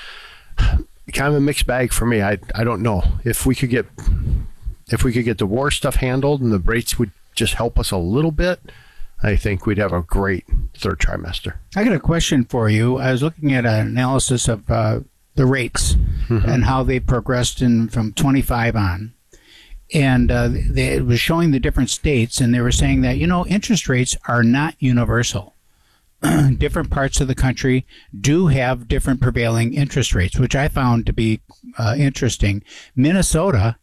kind of a mixed bag for me. I don't know if we could get the war stuff handled and the rates would just help us a little bit. I think we'd have a great third trimester. I got a question for you. I was looking at an analysis of the rates and how they progressed from 25 on. And it was showing the different states, and they were saying that, interest rates are not universal. Different parts of the country do have different prevailing interest rates, which I found to be interesting. Minnesota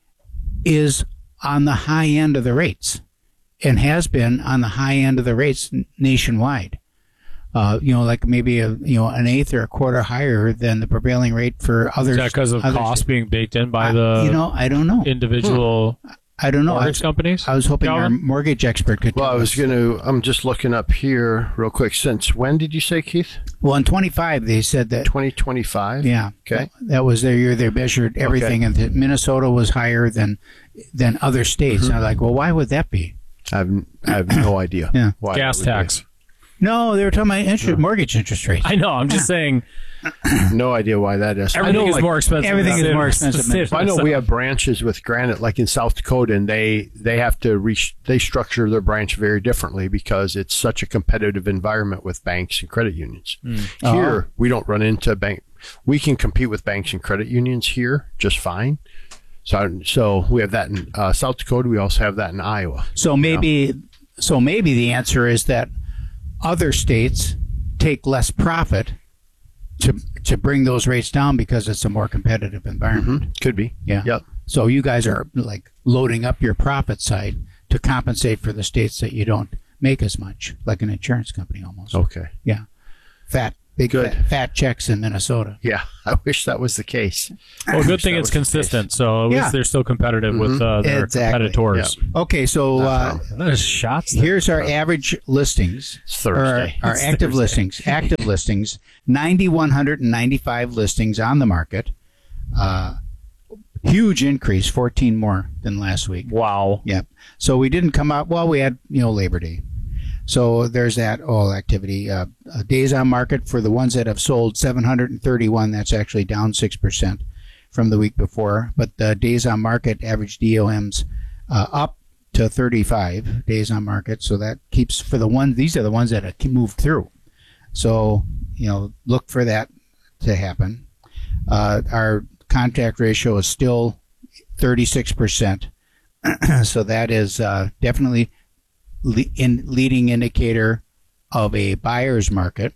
is on the high end of the rates and has been on the high end of the rates nationwide. Like maybe an eighth or a quarter higher than the prevailing rate for others. Is that because of costs being baked in by the I don't know. Individual I don't know. Mortgage companies? I was hoping our mortgage expert could tell us. I'm just looking up here real quick. Since when did you say, Keith? Well, in 25, they said that. 2025? Yeah. Okay. That was their year. They measured everything, and Minnesota was higher than other states. And I'm like, well, why would that be? I have no idea. Yeah. Why gas tax. No, they were talking about mortgage interest rates. I know. I'm just saying. No idea why that is. Everything is more expensive. Everything is more expensive. I know we have branches with Granite, like in South Dakota, and they have to they structure their branch very differently because it's such a competitive environment with banks and credit unions. Here, we don't run into bank. We can compete with banks and credit unions here just fine. So we have that in South Dakota. We also have that in Iowa. So maybe the answer is that other states take less profit to bring those rates down because it's a more competitive environment. Could be. Yeah. Yep. So you guys are like loading up your profit side to compensate for the states that you don't make as much, like an insurance company almost. Okay. Yeah. Fat checks in Minnesota. Yeah, I wish that was the case. Well, good thing it's consistent, so at least they're still competitive with their competitors. Yeah. Okay, so that is shots. Here's our average listings. It's Thursday. Our active listings. Active listings. 9,195 listings on the market. Huge increase, 14 more than last week. Wow. Yep. So we didn't come out. Well, we had Labor Day. So there's that all activity. Days on market for the ones that have sold 731. That's actually down 6% from the week before. But the days on market average DOMs up to 35 days on market. So that keeps for the ones. These are the ones that have moved through. So look for that to happen. Our contact ratio is still 36%. So that is definitely leading indicator of a buyer's market,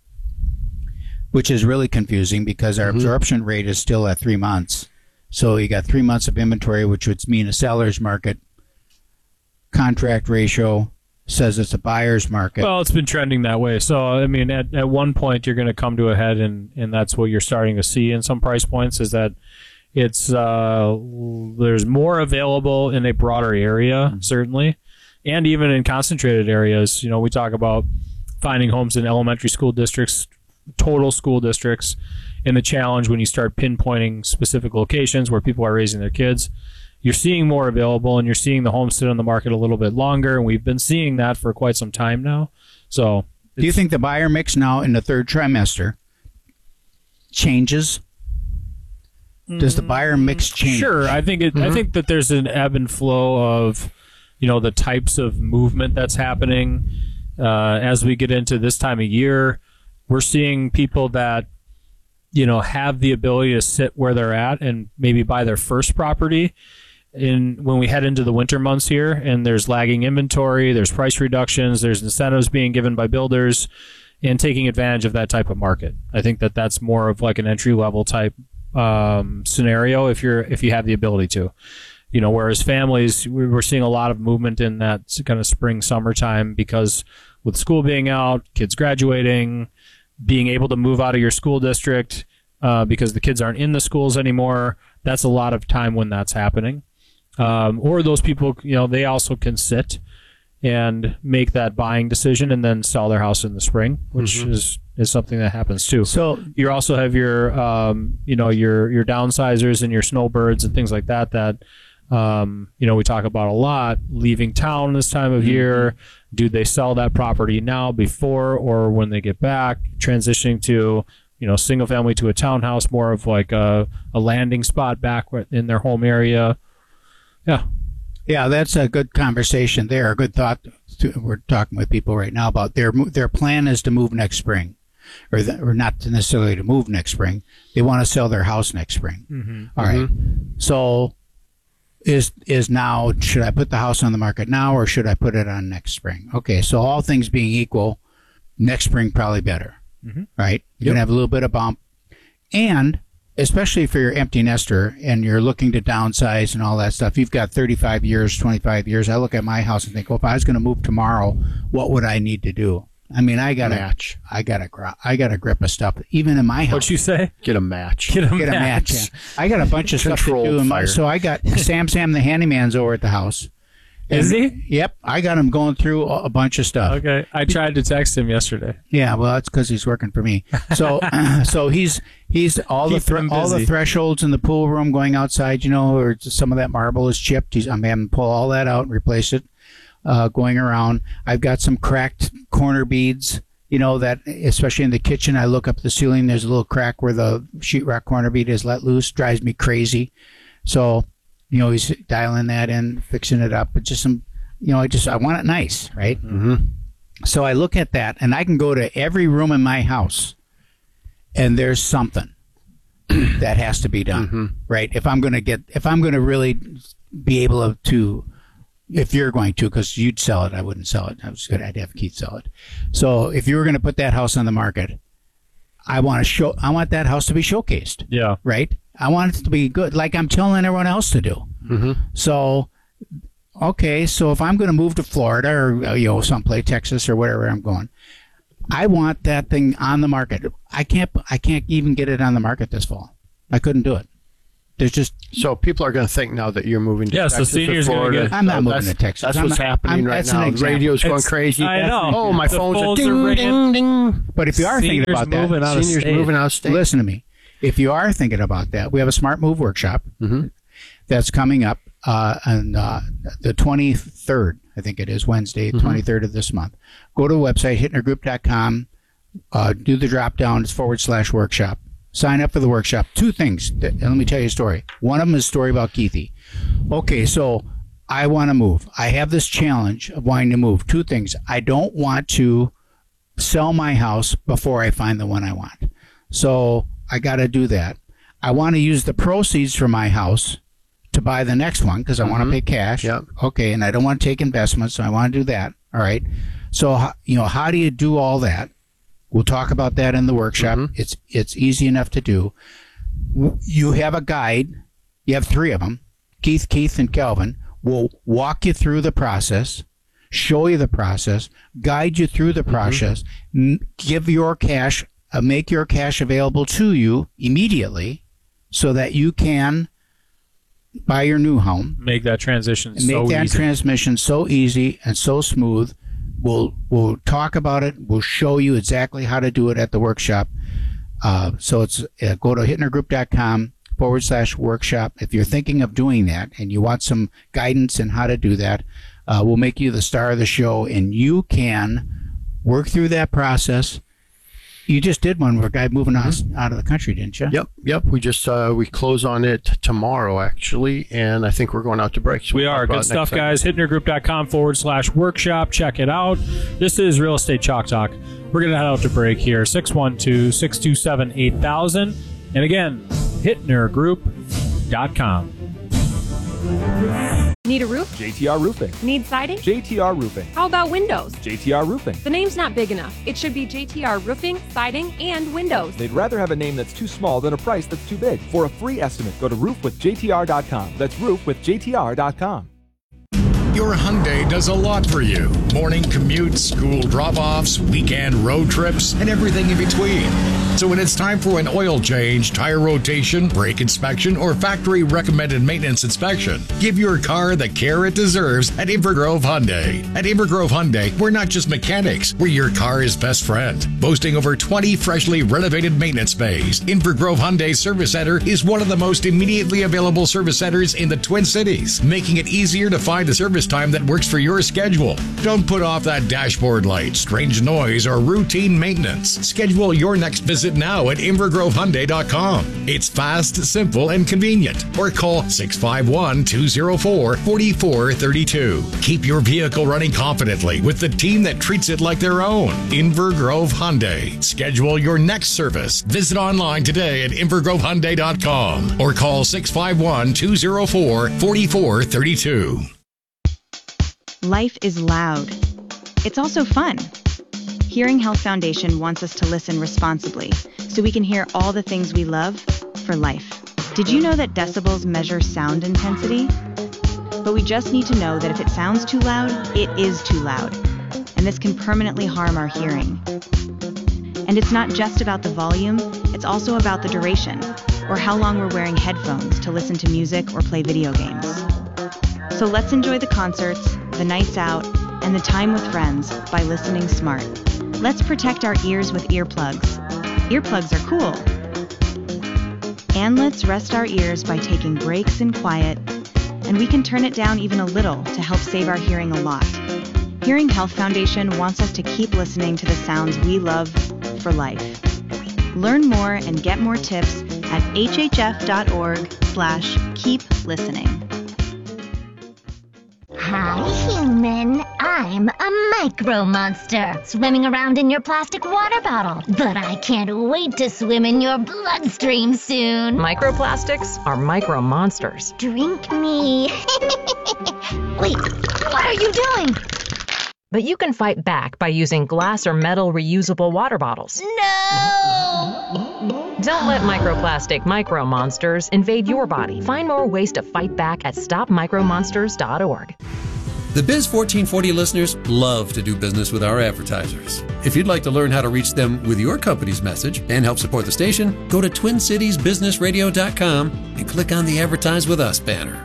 which is really confusing because our absorption rate is still at 3 months. So you got 3 months of inventory, which would mean a seller's market. Contract ratio says it's a buyer's market. Well, it's been trending that way. So, I mean, at one point you're going to come to a head, and that's what you're starting to see in some price points is that it's there's more available in a broader area, certainly. And even in concentrated areas, we talk about finding homes in elementary school districts, total school districts, and the challenge when you start pinpointing specific locations where people are raising their kids. You're seeing more available, and you're seeing the homes sit on the market a little bit longer, and we've been seeing that for quite some time now. So, do you think the buyer mix now in the third trimester changes? Does the buyer mix change? Sure, I think I think that there's an ebb and flow of the types of movement that's happening as we get into this time of year. We're seeing people that have the ability to sit where they're at and maybe buy their first property when we head into the winter months here, and there's lagging inventory, there's price reductions, there's incentives being given by builders, and taking advantage of that type of market. I think that that's more of like an entry level type scenario if you have the ability to. Whereas families, we're seeing a lot of movement in that kind of spring, summertime because with school being out, kids graduating, being able to move out of your school district because the kids aren't in the schools anymore, that's a lot of time when that's happening. Or those people, they also can sit and make that buying decision and then sell their house in the spring, which is something that happens too. So you also have your, your downsizers and your snowbirds and things like that we talk about a lot, leaving town this time of year. Do they sell that property now, before, or when they get back, transitioning to, single family to a townhouse, more of like a landing spot back in their home area. Yeah, that's a good conversation there. A good thought. We're talking with people right now about their plan is to move next spring, or not necessarily to move next spring. They want to sell their house next spring. All right. So is now, should I put the house on the market now, or should I put it on next spring? Okay, so all things being equal, next spring probably better, right? You're going to have a little bit of bump. And especially if you're an empty nester and you're looking to downsize and all that stuff, you've got 35 years, 25 years. I look at my house and think, well, if I was going to move tomorrow, what would I need to do? I mean, I got a grip of stuff, even in my house. What'd you say? Get a match. Get a match. Yeah. I got a bunch of stuff to do in my. So I got Sam the handyman's over at the house. Is he? Yep, I got him going through a bunch of stuff. Okay, I tried to text him yesterday. Yeah, well, that's because he's working for me. So, so he's all the thresholds in the pool room going outside. Or some of that marble is chipped. I'm having to pull all that out and replace it. going around. I've got some cracked corner beads, that especially in the kitchen, I look up the ceiling, there's a little crack where the sheetrock corner bead is let loose, drives me crazy. So, he's dialing that in, fixing it up. But just some, I want it nice, right? Mm-hmm. So I look at that, and I can go to every room in my house, and there's something that has to be done, right? If I'm going to really be able to, if you're going to, because you'd sell it, I wouldn't sell it. I'd have Keith sell it. So if you were going to put that house on the market, I want that house to be showcased. Yeah. Right? I want it to be good, like I'm telling everyone else to do. Mm-hmm. So, okay, so if I'm going to move to Florida or, someplace, Texas or wherever I'm going, I want that thing on the market. I can't even get it on the market this fall. I couldn't do it. There's just so people are going to think now that you're moving to Texas. The seniors or Florida. I'm not moving to Texas. That's what's happening right now. The radio's going crazy. I know. Oh, my phones are ringing. ding, ding. But if you are thinking about that, seniors moving out of state. Listen to me. If you are thinking about that, we have a Smart Move workshop that's coming up on the 23rd, I think it is, Wednesday, 23rd of this month. Go to the website, hittnergroup.com, do the drop down, it's /workshop. Sign up for the workshop. Two things. And let me tell you a story. One of them is a story about Keithy. Okay, so I want to move. I have this challenge of wanting to move. Two things. I don't want to sell my house before I find the one I want. So I got to do that. I want to use the proceeds from my house to buy the next one because I want to pay cash. Yep. Okay, and I don't want to take investments, so I want to do that. All right. So, how do you do all that? We'll talk about that in the workshop. It's easy enough to do. You have a guide. You have three of them. Keith, and Kelvin will walk you through the process, show you the process, guide you through the process, give your cash, make your cash available to you immediately so that you can buy your new home. Make that transition transmission so easy and so smooth. We'll talk about it. We'll show you exactly how to do it at the workshop. So it's go to hittnergroup.com /workshop. If you're thinking of doing that and you want some guidance in how to do that, we'll make you the star of the show, and you can work through that process. You just did one where a guy moving out of the country, didn't you? Yep. We just we close on it tomorrow, actually, and I think we're going out to break. So we are. Good stuff, guys. Hittnergroup.com /workshop. Check it out. This is Real Estate Chalk Talk. We're going to head out to break here. 612-627-8000. And again, hittnergroup.com. Need a roof? JTR Roofing. Need siding? JTR Roofing. How about windows? JTR Roofing. The name's not big enough. It should be JTR Roofing, Siding, and Windows. They'd rather have a name that's too small than a price that's too big. For a free estimate, go to roofwithjtr.com. That's roofwithjtr.com. Your Hyundai does a lot for you. Morning commutes, school drop-offs, weekend road trips, and everything in between. So when it's time for an oil change, tire rotation, brake inspection, or factory-recommended maintenance inspection, give your car the care it deserves at Invergrove Hyundai. At Invergrove Hyundai, we're not just mechanics, we're your car's best friend. Boasting over 20 freshly renovated maintenance bays, Invergrove Hyundai Service Center is one of the most immediately available service centers in the Twin Cities, making it easier to find a service time that works for your schedule. Don't put off that dashboard light, strange noise, or routine maintenance. Schedule your next visit now at InvergroveHyundai.com. It's fast, simple, and convenient. Or call 651-204-4432. Keep your vehicle running confidently with the team that treats it like their own. Invergrove Hyundai. Schedule your next service. Visit online today at InvergroveHyundai.com or call 651-204-4432. Life is loud. It's also fun. Hearing Health Foundation wants us to listen responsibly so we can hear all the things we love for life. Did you know that decibels measure sound intensity? But we just need to know that if it sounds too loud, it is too loud. And this can permanently harm our hearing. And it's not just about the volume, it's also about the duration, or how long we're wearing headphones to listen to music or play video games. So let's enjoy the concerts, the nights out, and the time with friends by listening smart. Let's protect our ears with earplugs. Earplugs are cool. And let's rest our ears by taking breaks in quiet, and we can turn it down even a little to help save our hearing a lot. Hearing Health Foundation wants us to keep listening to the sounds we love for life. Learn more and get more tips at hhf.org/keep listening. Hi, human. I'm a micro monster swimming around in your plastic water bottle. But I can't wait to swim in your bloodstream soon. Microplastics are micro monsters. Drink me. Wait, what are you doing? But you can fight back by using glass or metal reusable water bottles. No! Don't let microplastic micro monsters invade your body. Find more ways to fight back at stopmicromonsters.org. The Biz 1440 listeners love to do business with our advertisers. If you'd like to learn how to reach them with your company's message and help support the station, go to TwinCitiesBusinessRadio.com and click on the Advertise With Us banner.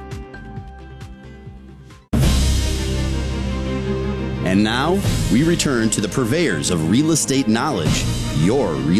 And now, we return to the purveyors of real estate knowledge, your real